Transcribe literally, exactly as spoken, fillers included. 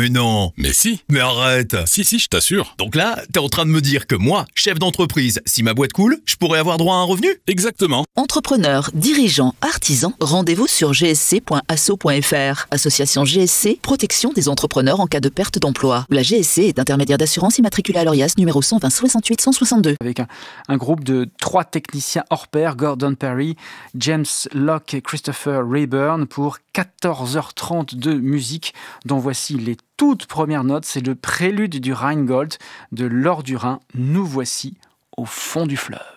Mais non. Mais si. Mais arrête. Si, si, je t'assure. Donc là, t'es en train de me dire que moi, chef d'entreprise, si ma boîte coule, je pourrais avoir droit à un revenu ? Exactement. Entrepreneurs, dirigeants, artisans, rendez-vous sur g s c point asso point f r. Association G S C, protection des entrepreneurs en cas de perte d'emploi. La G S C est intermédiaire d'assurance immatriculée à l'Orias numéro cent vingt soixante-huit cent soixante-deux. Avec un, un groupe de trois techniciens hors pair, Gordon Perry, James Locke et Christopher Rayburn, pour quatorze heures trente de musique, dont voici les toutes premières notes. C'est le prélude du Rheingold de Laure du Rhin. Nous voici au fond du fleuve.